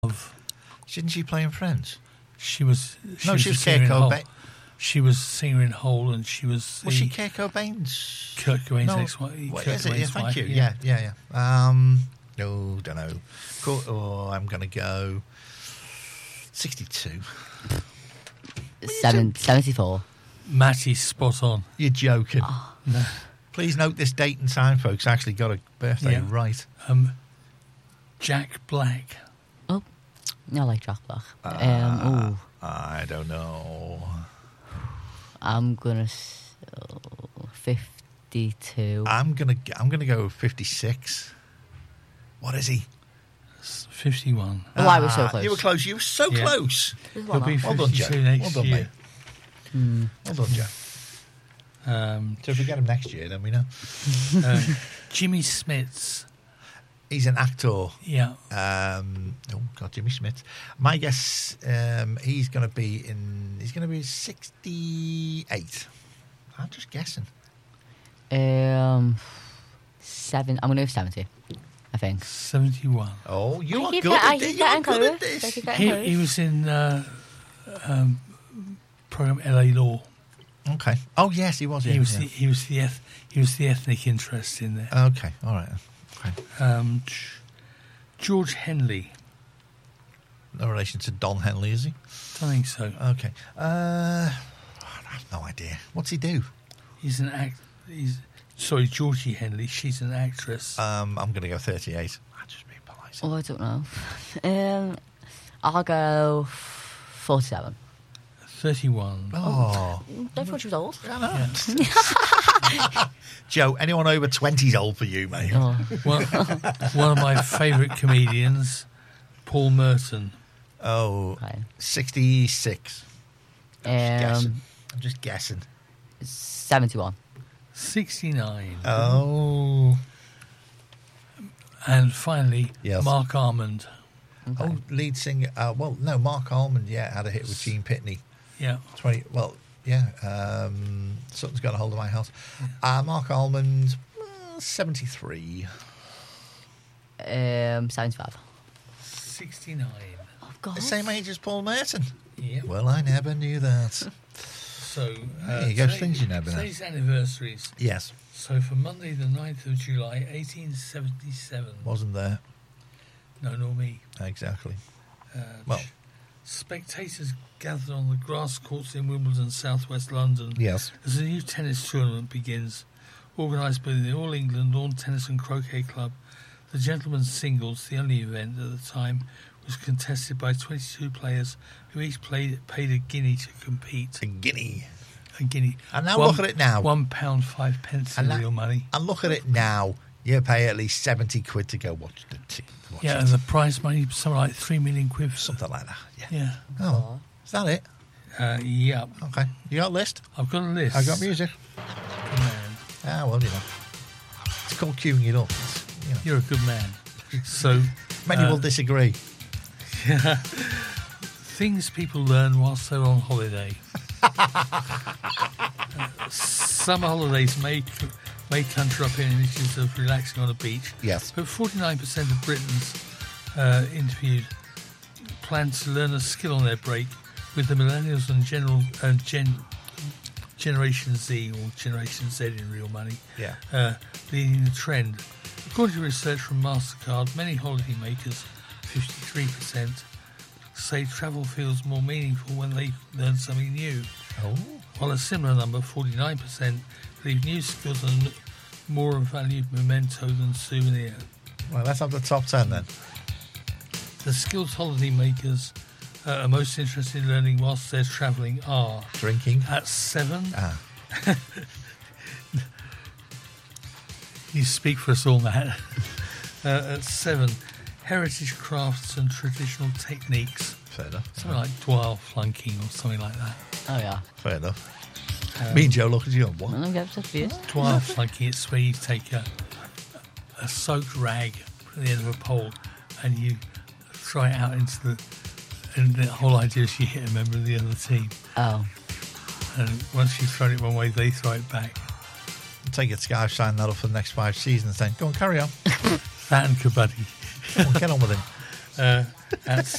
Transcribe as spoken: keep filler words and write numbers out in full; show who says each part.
Speaker 1: of.
Speaker 2: Didn't she play in Friends?
Speaker 1: She was. She
Speaker 2: no,
Speaker 1: was
Speaker 2: she was
Speaker 1: a singer
Speaker 2: Kurt
Speaker 1: in Hole.
Speaker 2: Cobain.
Speaker 1: She was singer in Hole, and she was.
Speaker 2: Was
Speaker 1: the
Speaker 2: she Kurt Cobain's?
Speaker 1: Kurt Cobain's
Speaker 2: no,
Speaker 1: ex-wife.
Speaker 2: What
Speaker 1: Kurt
Speaker 2: is it? Yeah,
Speaker 1: Cobain's
Speaker 2: thank
Speaker 1: wife,
Speaker 2: you.
Speaker 1: Yeah,
Speaker 2: Yeah, yeah, yeah. Um, no, don't know. Cool. Oh, I'm gonna go sixty-two.
Speaker 3: Seven, seventy-four.
Speaker 1: Matty's spot on.
Speaker 2: You're joking.
Speaker 3: Oh.
Speaker 1: No.
Speaker 2: Please note this date and time, folks. I actually got a birthday
Speaker 1: Yeah.
Speaker 2: right.
Speaker 1: Um, Jack Black.
Speaker 3: Oh, I like Jack Black.
Speaker 2: Uh,
Speaker 3: um, ooh,
Speaker 2: I don't know.
Speaker 3: I'm gonna s- oh, fifty-two.
Speaker 2: I'm gonna. I'm gonna go fifty-six. What is he?
Speaker 1: fifty-one.
Speaker 3: Oh, I was so
Speaker 2: Ah,
Speaker 3: close.
Speaker 2: You were close. You were so
Speaker 1: Yeah.
Speaker 2: close.
Speaker 1: He'll be
Speaker 2: Well done, Joe.
Speaker 1: fifty-two next
Speaker 2: Well done,
Speaker 1: year.
Speaker 2: mate.
Speaker 3: Hmm.
Speaker 2: Well done, Joe.
Speaker 1: Um,
Speaker 2: So if we get him next year, then we know.
Speaker 1: uh, Jimmy Smits.
Speaker 2: He's an actor.
Speaker 1: Yeah.
Speaker 2: Um, oh God, Jimmy Smith. My guess, um, he's going to be in. He's going to be sixty-eight. I'm just guessing.
Speaker 3: Um, seven. I'm gonna go seventy. I think.
Speaker 1: seventy-one.
Speaker 2: Oh, you
Speaker 3: I
Speaker 2: are
Speaker 3: keep
Speaker 2: good
Speaker 3: get- I
Speaker 2: at this.
Speaker 3: keep
Speaker 2: You are
Speaker 3: getting
Speaker 2: good at
Speaker 3: close. I
Speaker 2: this.
Speaker 3: keep getting
Speaker 1: He,
Speaker 3: close.
Speaker 1: he was in uh, um, program L A Law.
Speaker 2: Okay. Oh yes, he was. Yeah,
Speaker 1: He was
Speaker 2: yeah.
Speaker 1: the, he was the eth- he was the ethnic interest in there.
Speaker 2: Okay. All right. Okay.
Speaker 1: Um, George Henley.
Speaker 2: No relation to Don Henley, is he?
Speaker 1: Don't think so.
Speaker 2: Okay. Uh, I have no idea. What's he do?
Speaker 1: He's an act. He's sorry, Georgie Henley. She's an actress.
Speaker 2: Um, I'm going to go thirty-eight. I'll just be polite.
Speaker 3: Oh, I don't know. Um, I'll go forty-seven.
Speaker 1: Thirty-one.
Speaker 2: Oh,
Speaker 3: I thought she was old.
Speaker 2: I know. Joe, anyone over twenty is old for you, mate.
Speaker 3: Oh.
Speaker 1: One, one of my favourite comedians, Paul Merton.
Speaker 2: Oh,
Speaker 3: Okay.
Speaker 2: sixty-six. I'm just guessing.
Speaker 3: Um,
Speaker 2: I'm just guessing.
Speaker 3: seventy-one.
Speaker 1: Sixty-nine.
Speaker 2: Oh.
Speaker 1: And finally,
Speaker 2: Yes.
Speaker 1: Mark Armand.
Speaker 3: Okay.
Speaker 2: Oh, lead singer. Uh, well, no, Mark Almond, yeah, had a hit with Gene Pitney.
Speaker 1: Yeah.
Speaker 2: twenty. Well, yeah. Um, something's got a hold of my house. Uh, Mark Almond, uh, seventy-three.
Speaker 3: Um, seventy-five.
Speaker 1: Sixty-nine.
Speaker 3: Oh God.
Speaker 2: The same age as Paul Merton.
Speaker 1: Yeah.
Speaker 2: Well, I never knew that.
Speaker 1: So uh,
Speaker 2: There you go,
Speaker 1: today-
Speaker 2: things you never know.
Speaker 1: Today's anniversaries.
Speaker 2: Yes,
Speaker 1: So for Monday, the ninth of July, eighteen seventy-seven.
Speaker 2: wasn't there.
Speaker 1: No, nor me.
Speaker 2: Exactly.
Speaker 1: Uh,
Speaker 2: Well.
Speaker 1: spectators gathered on the grass courts in Wimbledon, southwest London,
Speaker 2: Yes.
Speaker 1: as a new tennis tournament begins, organised by the All England Lawn Tennis and Croquet Club. The gentlemen's singles, the only event at the time, was contested by twenty-two players who each played, paid a guinea to compete.
Speaker 2: A guinea.
Speaker 1: A guinea.
Speaker 2: And now look at it now.
Speaker 1: One pound five pence in
Speaker 2: And that-
Speaker 1: real money.
Speaker 2: And look at it now. You pay at least seventy quid to go watch the team. Watch
Speaker 1: Yeah,
Speaker 2: it.
Speaker 1: and the prize money, something like three million quid.
Speaker 2: Something like that. Yeah.
Speaker 1: Yeah.
Speaker 2: Oh, is that it?
Speaker 1: Uh, yeah.
Speaker 2: Okay. You got a list?
Speaker 1: I've got a list.
Speaker 2: I got music.
Speaker 1: Good man.
Speaker 2: Ah, well, you know. It's called queuing it up. It's, you know.
Speaker 1: You're a good man. So,
Speaker 2: Many
Speaker 1: uh,
Speaker 2: will disagree.
Speaker 1: things people learn whilst they're on holiday. uh, summer holidays may may conjure up images of relaxing on a beach,
Speaker 2: Yes.
Speaker 1: but forty-nine percent of Britons uh, interviewed plan to learn a skill on their break, with the millennials and general uh, gen, Generation Z or Generation Z in real money
Speaker 2: Yeah.
Speaker 1: uh, leading the trend. According to research from MasterCard, many holidaymakers, fifty-three percent, say travel feels more meaningful when they learn something new,
Speaker 2: Oh.
Speaker 1: while a similar number, forty-nine percent, believe new skills are n- more a valued memento than souvenir.
Speaker 2: Well, let's have the top ten then.
Speaker 1: The skills holidaymakers uh, are most interested in learning whilst they're travelling are
Speaker 2: Drinking.
Speaker 1: at seven.
Speaker 2: Ah.
Speaker 1: You speak for us all, Matt. uh, at seven, heritage crafts and traditional techniques.
Speaker 2: Fair enough.
Speaker 1: Something like dwell flunking or something like that.
Speaker 3: Oh yeah.
Speaker 2: Fair enough.
Speaker 1: Um,
Speaker 2: Me and Joe look at you. What?
Speaker 3: I'm gonna go for you.
Speaker 1: Dwell flunking, it's where you take a, a soaked rag at the end of a pole and you throw it out into the... And the whole idea is you hit a member of the other team.
Speaker 3: Oh.
Speaker 1: And once you've thrown it one way, they throw it back.
Speaker 2: Take it, Sky, sign that up for the next five seasons then. Go on, carry on.
Speaker 1: That and kabaddi.
Speaker 2: Come on, get on with it.
Speaker 1: Uh, at